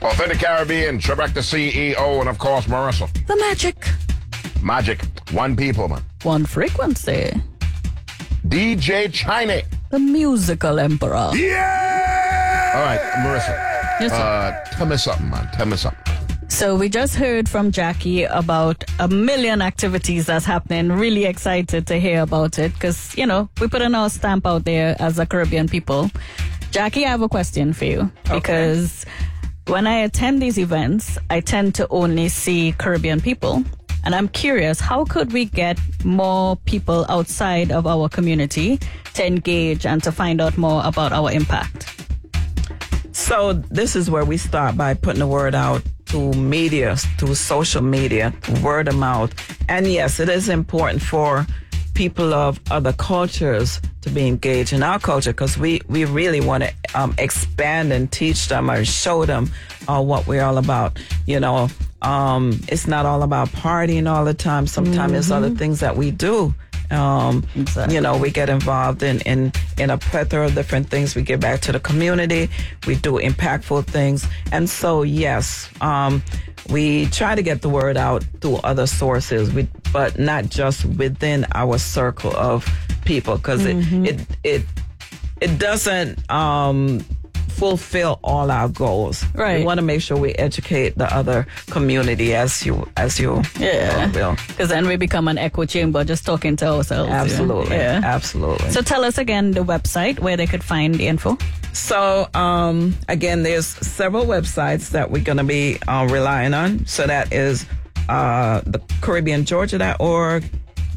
Authentic Caribbean, Trebek the CEO, and of course, Marissa. The magic. Magic. One people, man. One frequency. DJ China. The musical emperor. Yeah! All right, Marissa. Yes, sir. Tell me something, man. Tell me something. So we just heard from Jackie about 1 million activities that's happening. Really excited to hear about it because, you know, we put our stamp out there as a Caribbean people. Jackie, I have a question for you because when I attend these events, I tend to only see Caribbean people. And I'm curious, how could we get more people outside of our community to engage and to find out more about our impact? So this is where we start by putting the word out to media, to social media, word of mouth. And yes, it is important for people of other cultures to be engaged in our culture because we really want to expand and teach them or show them what we're all about. You know, it's not all about partying all the time. Sometimes there's other things that we do. Exactly. You know, we get involved in a plethora of different things. We give back to the community. We do impactful things. And so, yes, we try to get the word out through other sources, but not just within our circle of people, because it doesn't fulfill all our goals. Right. We want to make sure we educate the other community as you will. Because then we become an echo chamber just talking to ourselves. Absolutely. Yeah. Absolutely. So tell us again the website where they could find the info. So, again, there's several websites that we're going to be relying on. So that is the CaribbeanGeorgia.org,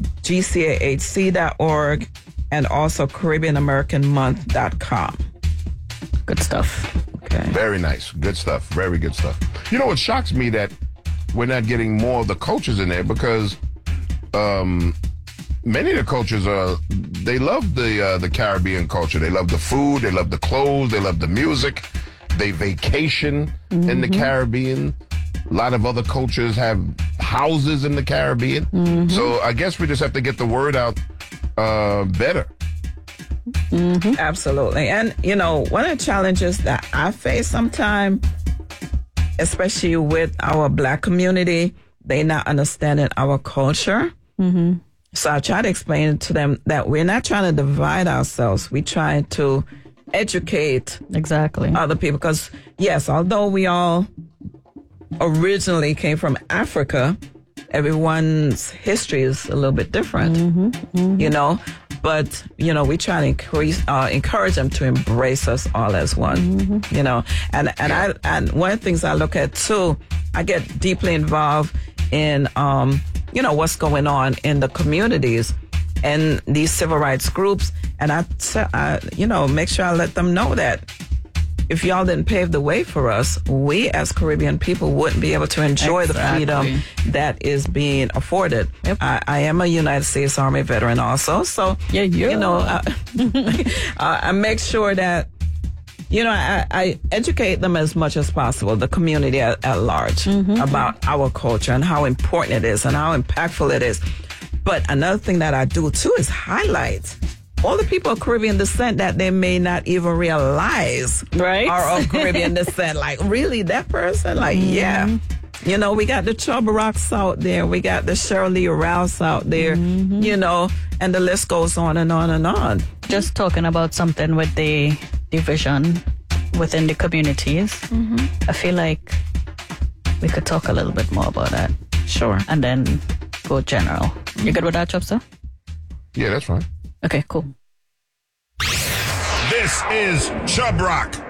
GCAHC.org, and also CaribbeanAmericanMonth.com. Good stuff. Okay. Very nice. Good stuff. Very good stuff. You know, it shocks me that we're not getting more of the cultures in there because many of the cultures they love the Caribbean culture. They love the food. They love the clothes. They love the music. They vacation in the Caribbean. A lot of other cultures have houses in the Caribbean. So I guess we just have to get the word out better. Absolutely. And, you know, one of the challenges that I face sometimes, especially with our Black community, they not understanding our culture. So I try to explain to them that we're not trying to divide ourselves. We're trying to educate other people. Because, yes, although we all originally came from Africa, everyone's history is a little bit different, you know. But, you know, we try to encourage them to embrace us all as one, you know. And one of the things I look at, too, I get deeply involved in, you know, what's going on in the communities and these civil rights groups. And I you know, make sure I let them know that if y'all didn't pave the way for us, we as Caribbean people wouldn't be able to enjoy the freedom that is being afforded. I am a United States Army veteran also. So, you know, I make sure that, you know, I educate them as much as possible, the community at large, about our culture and how important it is and how impactful it is. But another thing that I do, too, is highlight all the people of Caribbean descent that they may not even realize are of Caribbean descent. Like, really, that person? Like, yeah. You know, we got the Chubba Rocks out there. We got the Shirley Rouse out there, you know, and the list goes on and on and on. Just talking about something with the division within the communities, I feel like we could talk a little bit more about that. Sure. And then go general. You good with that, Chubster? Yeah, that's fine. Okay, cool. This is Chub Rock.